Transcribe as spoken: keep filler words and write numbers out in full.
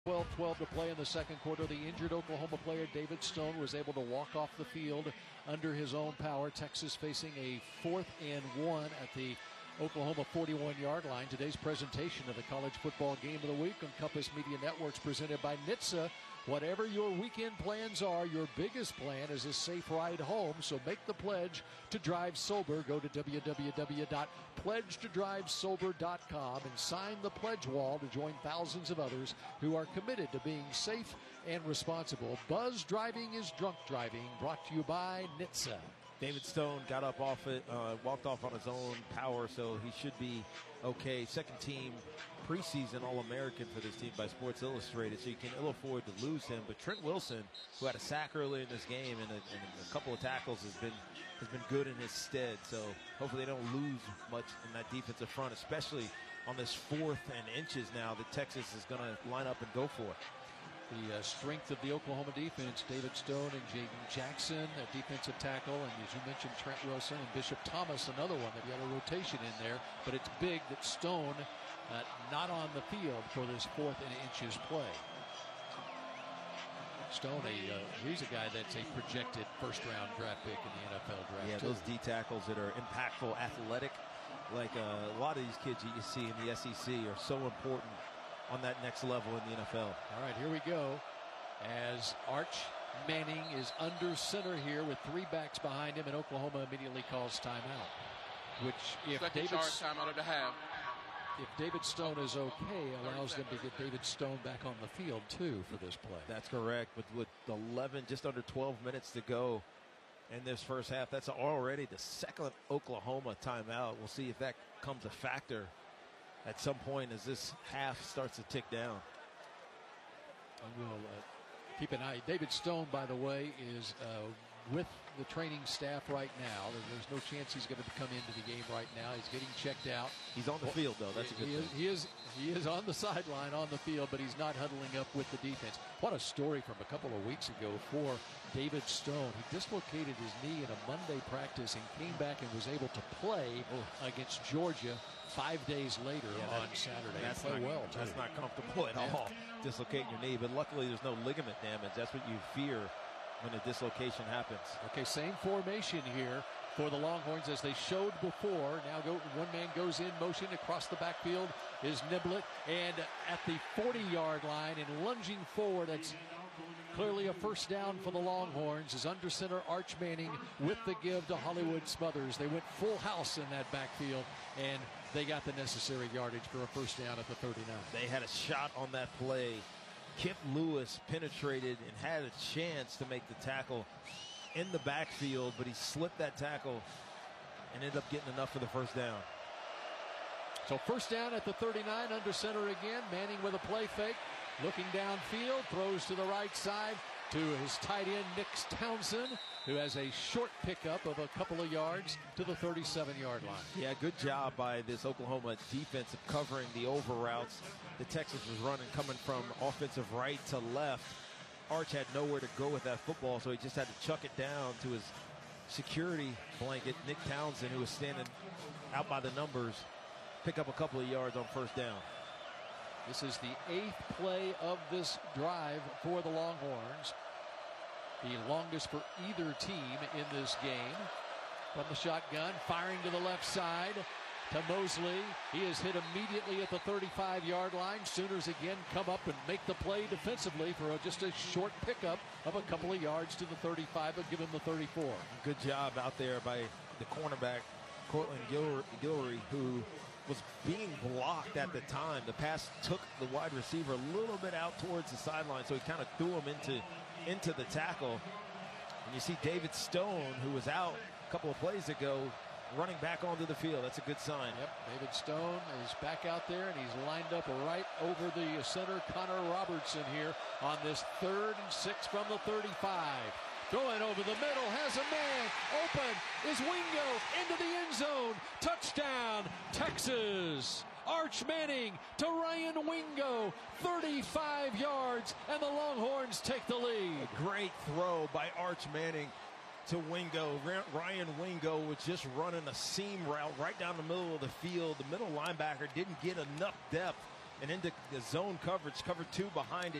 twelve twelve to play in the second quarter. The injured Oklahoma player David Stone was able to walk off the field under his own power. Texas facing a fourth and one at the Oklahoma forty-one-yard line. Today's presentation of the college football game of the week on Compass Media Networks, presented by N H T S A. Whatever your weekend plans are, your biggest plan is a safe ride home. So make the pledge to drive sober. Go to w w w dot pledge to drive sober dot com and sign the pledge wall to join thousands of others who are committed to being safe and responsible. Buzz driving is drunk driving. Brought to you by N H T S A. David Stone got up off it, uh, walked off on his own power, so he should be okay. Second team preseason All-American for this team by Sports Illustrated, so you can ill afford to lose him. But Trent Wilson, who had a sack early in this game and a, and a couple of tackles, has been has been good in his stead. So hopefully they don't lose much in that defensive front, especially on this fourth and inches now that Texas is going to line up and go for it. The uh, strength of the Oklahoma defense, David Stone and Jaden Jackson, a defensive tackle, and as you mentioned, Trent Wilson and Bishop Thomas, another one. They've got a rotation in there, but it's big that Stone uh, not on the field for this fourth and inches play. Stone, a, uh, he's a guy that's a projected first-round draft pick in the N F L draft. Yeah, too. Those D tackles that are impactful, athletic, like uh, a lot of these kids that you see in the S E C are so important on that next level in the N F L. All right, here we go. As Arch Manning is under center here with three backs behind him, and Oklahoma immediately calls timeout. Which, if Second David, timeout of the half. if David Stone is okay, allows them to get David Stone back on the field too for this play. That's correct. With with eleven, just under twelve minutes to go in this first half, that's already the second Oklahoma timeout. We'll see if that comes a factor at some point as this half starts to tick down. And we'll uh, keep an eye. David Stone, by the way, is uh, with the training staff right now. There's no chance he's going to come into the game right now. He's getting checked out. He's on the well, field, though. That's a good he thing. Is, he is he is on the sideline on the field, but he's not huddling up with the defense. What a story from a couple of weeks ago for David Stone. He dislocated his knee in a Monday practice and came back and was able to play oh. against Georgia five days later yeah, that, on Saturday. That's play not, well, too. That's not comfortable at yeah. all, dislocating your knee. But luckily there's no ligament damage. That's what you fear when a dislocation happens. Okay, same formation here for the Longhorns as they showed before. Now go, one man goes in motion across the backfield is Niblett, and at the forty-yard line and lunging forward, that's clearly a first down for the Longhorns, is under center Arch Manning with the give to Hollywood Smothers. They went full house in that backfield, and they got the necessary yardage for a first down at the thirty-nine. They had a shot on that play. Kip Lewis penetrated and had a chance to make the tackle in the backfield, but he slipped that tackle and ended up getting enough for the first down. So first down at the thirty-nine, under center again. Manning with a play fake, looking downfield, throws to the right side to his tight end, Nick Townsend, who has a short pickup of a couple of yards to the thirty-seven-yard line. Yeah, good job by this Oklahoma defense of covering the over routes that Texas was running, coming from offensive right to left. Arch had nowhere to go with that football, so he just had to chuck it down to his security blanket, Nick Townsend, who was standing out by the numbers, pick up a couple of yards on first down. This is the eighth play of this drive for the Longhorns. The longest for either team in this game. From the shotgun, firing to the left side to Mosley. He is hit immediately at the thirty-five-yard line. Sooners again come up and make the play defensively for just a short pickup of a couple of yards to the thirty-five, but give him the thirty-four. Good job out there by the cornerback, Cortland Guillory, who was being blocked at the time. The pass took the wide receiver a little bit out towards the sideline, so he kind of threw him into, into the tackle. And you see David Stone, who was out a couple of plays ago, running back onto the field. That's a good sign. Yep, David Stone is back out there, and he's lined up right over the center, Connor Robertson, here on this third and six from the thirty-five. Throwing over the middle, has a man open, is Wingo into the end zone. Touchdown, Texas. Arch Manning to Ryan Wingo, thirty-five yards, and the Longhorns take the lead. A great throw by Arch Manning to Wingo. Ryan Wingo was just running a seam route right down the middle of the field. The middle linebacker didn't get enough depth and into the zone coverage, cover two behind it.